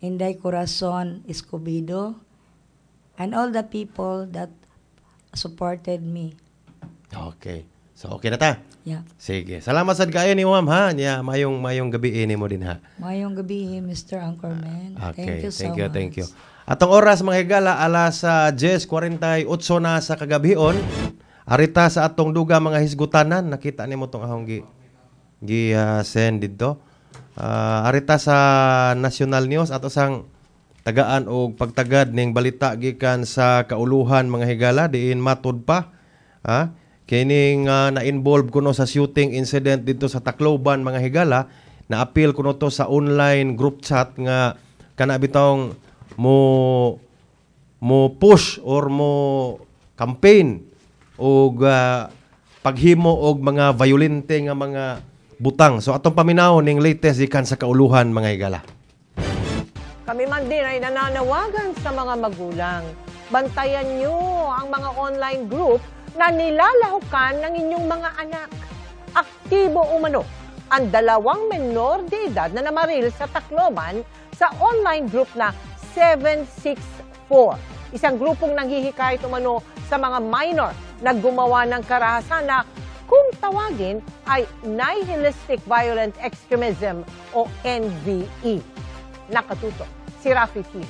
Inday Corazon Escobedo, and all the people that supported me. Okay. So, okay na ta? Yeah. Sige. Salamat sad kayo ni ma'am, ha? Yeah, mayong gabi ini mo din, ha? Mayong gabi, Mr. Anchorman. Okay. Thank you so much. Thank you. Atong oras, mga higala, alas 10:48 na sa kagabion. Arita sa atong duga mga hisgutanan. Nakita ni mo itong ahong send dito. Arita sa National News at sang tagaan o pagtagad ning balita gikan sa kauluhan mga higala diin matud pa. Kining na-involve kuno sa shooting incident dito sa Tacloban mga higala, na-appeal kuno to sa online group chat nga kana bitong mo push or mo campaign og paghimo og mga violente nga mga butang. So atong paminaw ning latest gikan sa kauluhan mga higala. Kami man din ay nananawagan sa mga magulang. Bantayan nyo ang mga online group na nilalahukan ng inyong mga anak. Aktibo umano ang 2 menor de edad na namaril sa Tacloban sa online group na 764. Isang grupong nanghihikayat umano sa mga minor na gumawa ng karahasan na kung tawagin ay Nihilistic Violent Extremism o NVE. Nakatutok si Rafi T.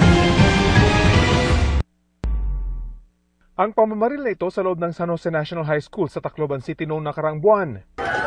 Ang pamamaril na ito sa loob ng San Jose National High School sa Tacloban City noong nakaraang buwan.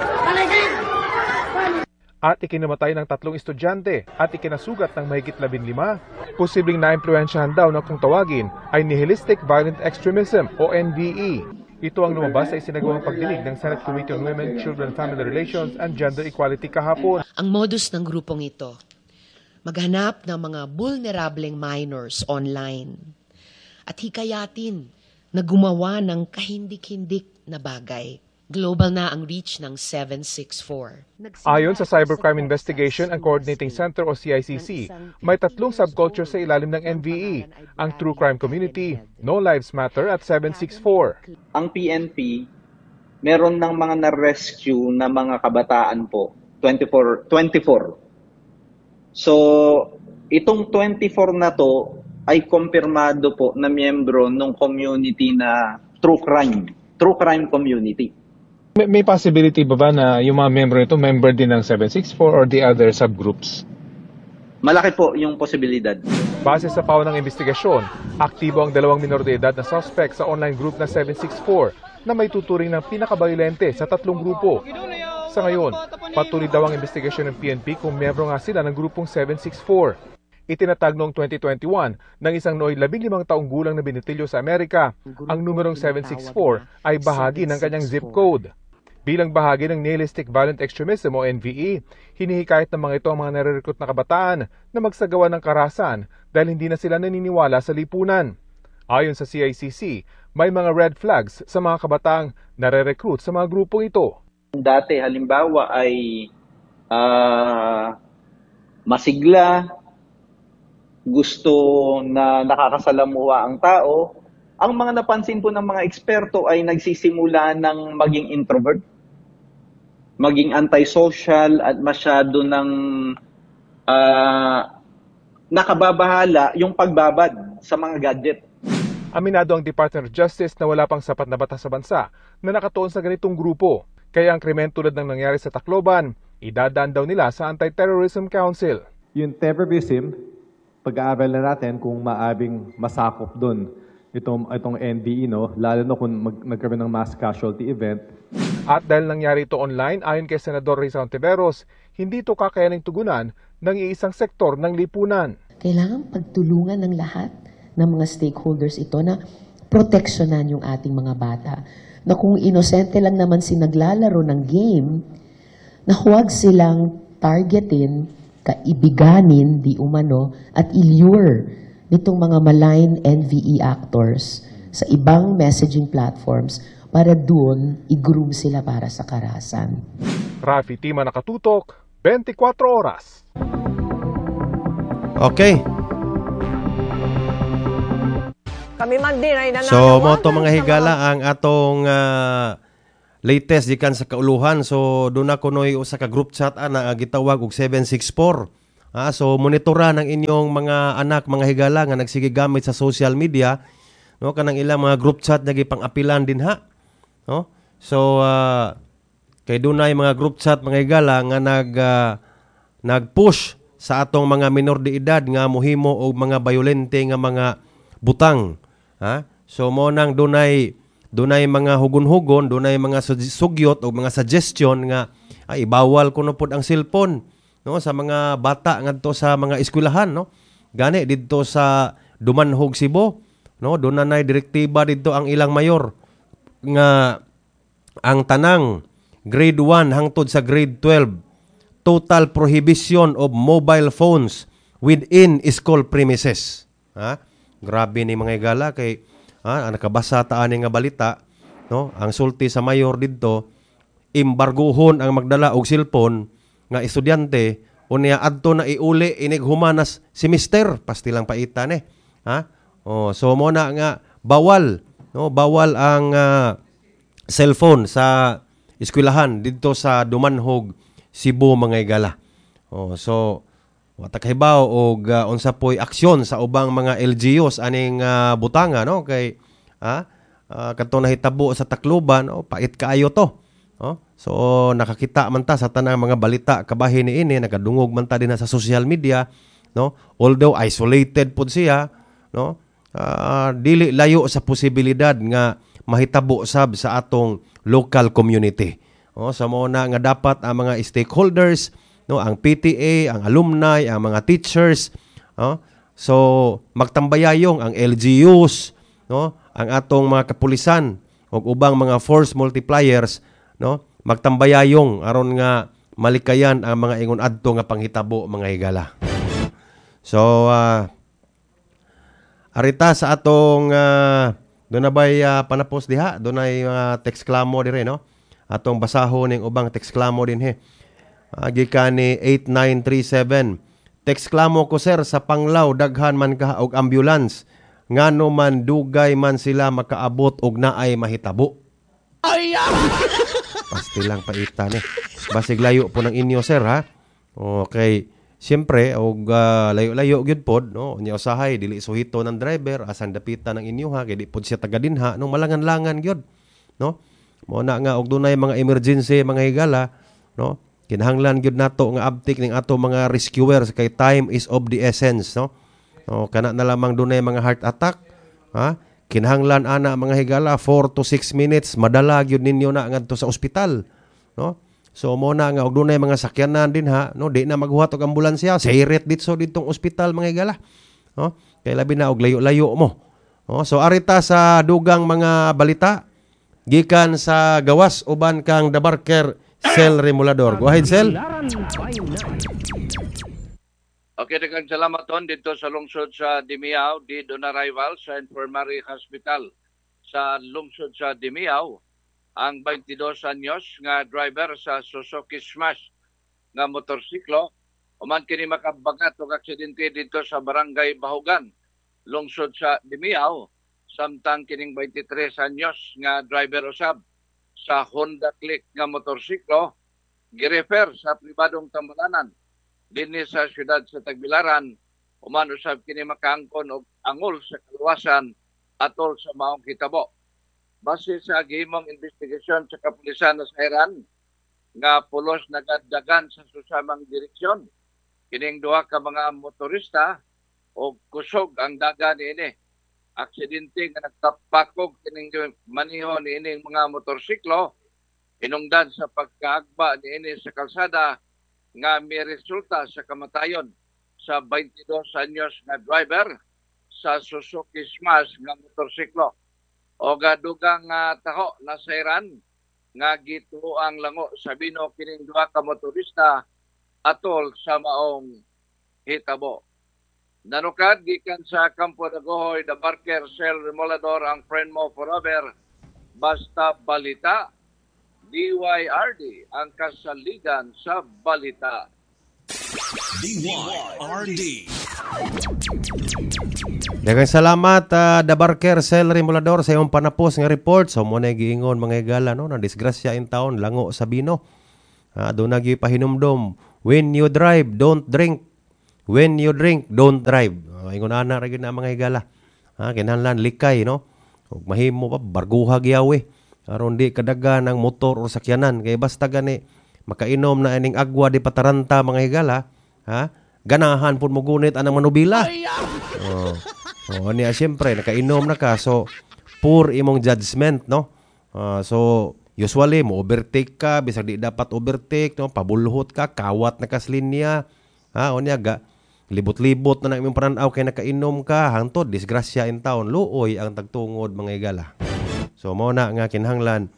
At ikinamatay ng 3 estudyante at ikinasugat ng mahigit 15. Posibleng naimpluwensyahan daw na kung tawagin ay Nihilistic Violent Extremism o NVE. Ito ang lumabas sa isinagawang pagdinig ng Senate Committee on Women, Children, Family Relations and Gender Equality kahapon. Ang modus ng grupong ito, maghanap ng mga vulnerableng minors online at hikayatin na gumawa ng kahindik-hindik na bagay. Global na ang reach ng 764. Ayon sa Cybercrime Investigation and Coordinating Center o CICC, may 3 subculture sa ilalim ng NVE, ang True Crime Community, No Lives Matter at 764. Ang PNP, meron ng mga na-rescue na mga kabataan po, 24. So, itong 24 na to ay kumpirmado po na miyembro ng community na True Crime Community. May possibility ba na yung mga member nito member din ng 764 or the other subgroups? Malaki po yung posibilidad. Base sa paw ng investigasyon, aktibo ang 2 minor de edad na suspect sa online group na 764 na may tuturing ng pinakabayolente sa 3 grupo. Sa ngayon, patuloy daw ang investigasyon ng PNP kung miyembro nga sila ng grupong 764. Itinatag noong 2021 ng isang nooy 15 taong gulang na binitilyo sa Amerika. Ang numerong 764 ay bahagi ng kanyang zip code. Bilang bahagi ng Nihilistic Violent Extremism o NVE, hinihikayat ng mga ito ang mga nare-recruit na kabataan na magsagawa ng karahasan dahil hindi na sila naniniwala sa lipunan. Ayon sa CICC, may mga red flags sa mga kabataang nare-recruit sa mga grupong ito. Dati halimbawa ay masigla, gusto na nakakasalamuha ang tao. Ang mga napansin po ng mga eksperto ay nagsisimula ng maging introvert, maging antisocial at masyado ng nakababahala yung pagbabad sa mga gadget. Aminado ang Department of Justice na wala pang sapat na batas sa bansa na nakatuon sa ganitong grupo. Kaya ang krimen tulad ng nangyari sa Tacloban, idadaan daw nila sa Anti-Terrorism Council. Yung terrorism, pag-aaral na natin kung maabing masakop doon itong NVE, no? Lalo na kung nagkaroon ng mass casualty event. At dahil nangyari ito online, ayon kay Senador Risa Ontiveros, hindi ito kakayaning tugunan ng iisang sektor ng lipunan. Kailangan pagtulungan ng lahat ng mga stakeholders ito na proteksyonan yung ating mga bata. Na kung inosente lang naman naglalaro ng game, na huwag silang targetin, kaibiganin, di umano, at ilure nitong mga malign NVE actors sa ibang messaging platforms para doon i-groom sila para sa karahasan. Rafi Tima, nakatutok, 24 oras. Okay. Kami man din ay nananawagan. So, moto mga higala ang atong latest gikan sa kauluhan. So, doon ako noy usa ka group chat na gitawag og 764. So monitoran ang inyong mga anak, mga higala nga nagsige gamit sa social media, no, kanang ilang mga group chat nga gipang-apilan din ha. No? So kay dunay mga group chat mga higala nga nag-push sa atong mga minor de edad nga mohimo og mga violente nga mga butang. Ha? So mo nang dunay mga hugon-hugon, dunay mga sugyot o mga suggestion nga ay bawal kuno pod ang cellphone, no, sa mga bata ngadto sa mga eskwelahan, no. Gani didto sa Dumanhog, Cebu, no, doon na nay direktiba didto ang ilang mayor nga ang tanang grade 1 hangtod sa grade 12 total prohibition of mobile phones within school premises. Ha? Grabe ni mga higala kay nakabasa ta ani nga balita, no, ang sulti sa mayor didto imbarguhon ang magdala og cellphone nga estudyante unya adto na iuli inig humanas semester pastilang paitan ha. So mo na nga bawal, no, bawal ang cellphone sa eskwelahan didto sa Dumanhog, Cebu mga higala. So watakahibaw og unsa poy aksyon sa ubang mga LGUs aning butanga, no, kay kadto nahitabo sa Tacloban, pait kaayo to. So nakakita man ta sa tanang mga balita kabahin niini, nagadungog man ta din sa social media, no, although isolated pud siya, no, dili layo sa posibilidad nga mahitabo sab sa atong local community. Sa mo na nga dapat ang mga stakeholders, no, ang PTA, ang alumni, ang mga teachers, so magtambayayong ang LGUs, no, ang atong mga kapulisan ug ubang mga force multipliers, no, magtambayayong aron nga malikayan ang mga ingon adto nga panghitabo mga higala. So arita sa atong doon na ba'y panapos diha, doon ay text klamo dire, no, atong basahon ning ubang text klamo din gikan ni 8937. Text klamo ko sir, sa Panglao daghan man ka og ambulance ngano man dugay man sila makaabot og naay mahitabo. Pastilang paitan basig layo po ng inyo sir ha. Okay, siyempre og layo-layo gyud pod, no, nya usahay dili suhito ng driver asan dapitan ng inyo ha kay di pod siya taga dinha no, malangan-langan gyud, no. Mo na nga og dunay mga emergency mga higala, no, kinahanglan gyud nato nga abtik ning ato mga rescuers kay time is of the essence, no. Kana na lamang dunay mga heart attack, ha, kinahanglan ana mga higala 4 to 6 minutes madala gyud ninyo na ngadto sa ospital, no. So mo na nga og dunay mga sakyanan din ha, no, di na maghuhat og ambulansya, sairet ditong ospital mga higala, no, kay labi na og layo-layo mo. So arita sa dugang mga balita gikan sa gawas uban kang Dabarker Sel Remulador. Go ahead, Sel. Okay, daghang salamat ton dito sa lungsod sa Dimiao, di on arrival sa Infirmary Hospital sa lungsod sa Dimiao ang 22 anyos nga driver sa Suzuki Smash nga motorsiklo uman kini makabagat og aksidente dito sa Barangay Bahugan, lungsod sa Dimiao, samtang kining 23 anyos nga driver usab sa Honda Click nga motorsiklo girefer sa pribadong tambalanan dinhi sa siyudad sa Tagbilaran, uman usab kini makaangkon og angol sa kaluwasan atol sa maong hitabo. Base sa gihimong investigasyon sa kapulisan sa Iran nga pulos nagadagan sa susamang direksyon, kining duha ka mga motorista og kusog ang daga niini. Aksidente nga nagtapakog kining maniho niining mga motorsiklo hinungdan sa pagkaagba niini sa kalsada nga may resulta sa kamatayon sa 22 anyos nga driver sa Suzuki Smash nga motorsiklo. O gadugang taho na sa Iran nga gituoang lango sa bino kining duha ka motorista atol sa maong hitabo. Nanukad gikan sa Campo Dagohoy, Dabarker Sel Remulador ang friend mo forever. Basta balita, DYRD ang kasaligan sa balita. DYRD. Daghang salamat Dabarker Sel Remulador sa iyong panapos nga report. So mo na giingon mga higala, no, na disgrasya in town lango sa bino. Doon na pahinumdom, when you drive, don't drink. when you drink, don't drive. Ingon ana ra gyud na mga higala. Kinahanglan likay, no? Ug mahimo pa barguhag yawe. Aron di kadaga ng motor o sakyanan kay basta gani makainom na ining agwa di pataranta mga higala, ganahan pud mo gunit anang manubila. Niya siyempre nakainom na ka, so poor imong judgment, no? So usually mo overtake ka, bisag di dapat overtake, no? Pabulhot ka, kawat na kaslinya. Unya ga libot-libot na imong pananaw kay nakainom ka, hangtod disgrasya in town, luoy ang tagtungod mga higala. So mo na nga kinahanglan,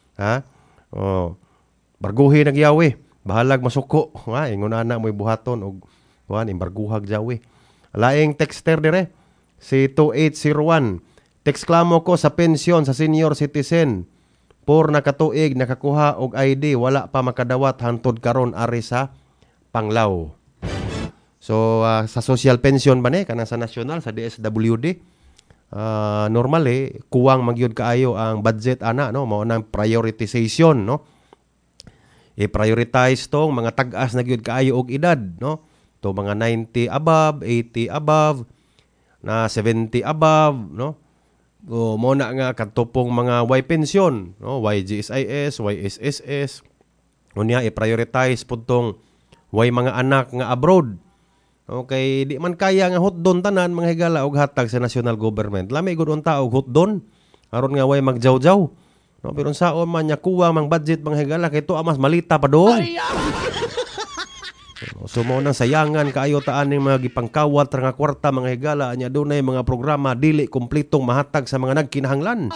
barguhi nagyawi, bahalag masuko, ingon ana mo'y buhaton og imbarguhag jawi. Laing texter dire si 2801. Text klamo ko sa pensyon sa senior citizen. Por nakatuig nakakuha og ID, wala pa makadawat hantod karon ari sa Panglao. So sa social pension ba ni kanang sa national sa DSWD, normally kuwang magyud kaayo ang budget ana, no? Mao nang prioritization, no? I-prioritize tong mga tag-as na gyud kaayo og edad, no? To mga 90 above, 80 above, na 70 above, no? O mo na nga katupong mga Y pension, no? YGSIS, YSSS. Unya i-prioritize pud tong Y mga anak nga abroad. Okay, di man kaya nga hotdon tanan mga higala og hatag sa national government. Lami gud unta og hotdon aron nga way magjaw-jaw. No, pero saon man nya kuwang mang budget mga higala kay to mas malita pa doon. So mo nang sayangan kaayo taan ning mga gipangkawat nga kwarta mga higala nya dunay mga programa dili kumpletong mahatag sa mga nagkinahanglan.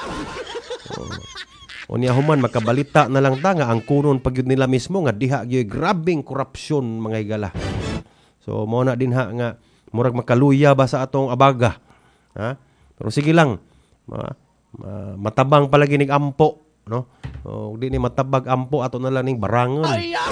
Unya human makabalita na lang ta nga ang kunon pagyud nila mismo nga diha gyud grabing korupsyon mga higala. So mo na din nga murag makaluya ba sa atong abaga. Pero sige lang. Matabang palagi ning ampo, no? O di ni matabag ampo ato na lang ning barangon.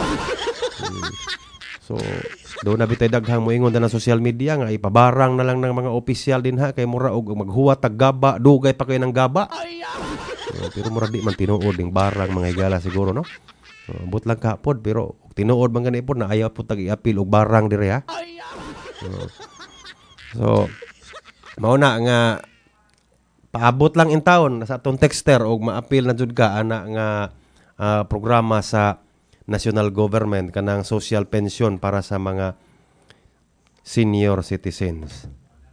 So do na bitay daghang moingon na social media nga ipabarang na lang ng mga opisyal din kay mura og maghuwat tag gaba, dugay pa kay ng gaba. Pero mura di man tinuod ning barang mga higala siguro, no? But lang kapod pero tinuod man gani pod na ayaw pud tag i-appeal og barang dire So mao na nga paabot lang in taon sa atong texter og ma-appeal na jud ka ana nga programa sa national government kanang social pension para sa mga senior citizens.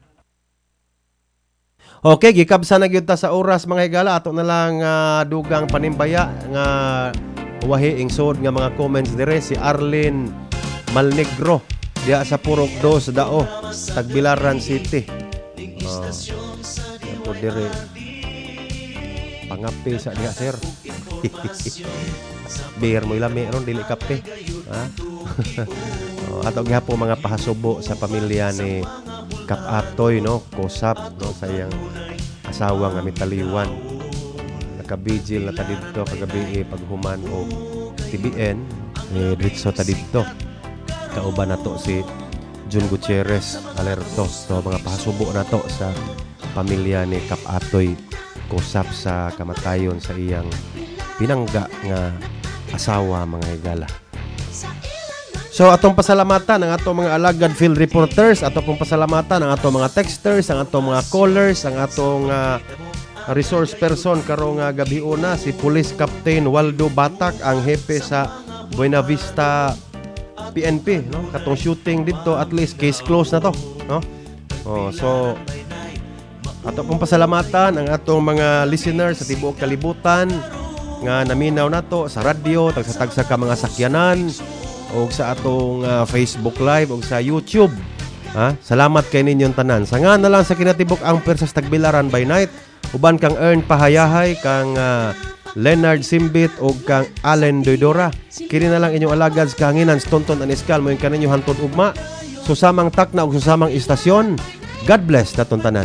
Okay, gikabsa na gyud ta sa oras mga higala, ato na lang dugang panimbaya nga wahi ingsod nga mga comments dire si Arlene Malnegro diya sa Purok 2 Dao, Tagbilaran City. Ato dire pangape sa diha sir. Beer mo ilami ron dili kape. Ato gihapo mga pahasubo sa pamilya ni Kap Atoy, no? Kosap, no? Sa iyang asawa nga mitaliwan. Nakabigil na ta dito kagabi paghuman o TBN diretso ta dito. Kauban nato si Jun Gutierrez Alerto. So mga pahasubo na to sa pamilya ni Kap Atoy Kosap sa kamatayon sa iyang pinangga nga asawa mga higala. So atong pasalamatan ang atong mga alagad field reporters, atong pasalamatan ang atong mga texters, ang atong mga callers, ang atong resource person karong gabi una si Police Captain Waldo Batak, ang hepe sa Buena Vista PNP, no? Katong shooting dito, at least case closed na to, no? So atong pasalamatan ang atong mga listeners sa tibuok kalibutan nga naminaw nato sa radyo, tagsa-tagsa ka mga sakyanan o sa atong Facebook Live o sa YouTube. Salamat kay ninyong tanan. Sa nga na lang sa kinatibok ang sa Tagbilaran by night, uban kang Ern Pahayahay, kang Leonard Simbit o kang Allen Doydora. Kini na lang inyong alagad sa kahanginan, Stonton Aniskal, mo yung kaninyo hantod ugma, susamang takna o susamang istasyon. God bless natong tanan.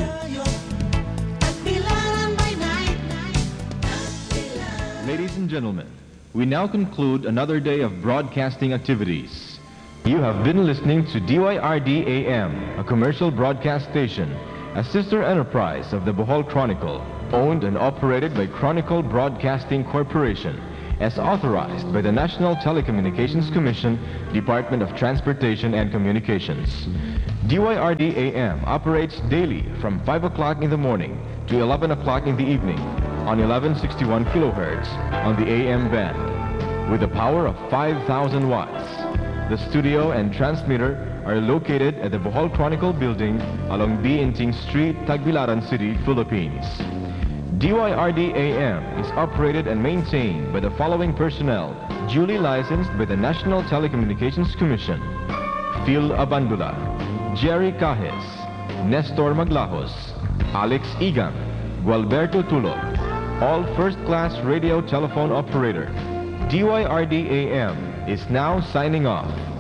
Ladies and gentlemen, we now conclude another day of broadcasting activities. You have been listening to DYRD AM, a commercial broadcast station, a sister enterprise of the Bohol Chronicle, owned and operated by Chronicle Broadcasting Corporation. as authorized by the National Telecommunications Commission, Department of Transportation and Communications. DYRD AM operates daily from 5 o'clock in the morning to 11 o'clock in the evening on 1161 kilohertz on the AM band with a power of 5,000 watts. The studio and transmitter are located at the Bohol Chronicle Building along B. Inting Street, Tagbilaran City, Philippines. DYRD AM is operated and maintained by the following personnel duly licensed by the National Telecommunications Commission: Phil Abandula, Jerry Cajes, Nestor Maglajos, Alex Igan, Gualberto Tulog, all first-class radio telephone operator. DYRD AM is now signing off.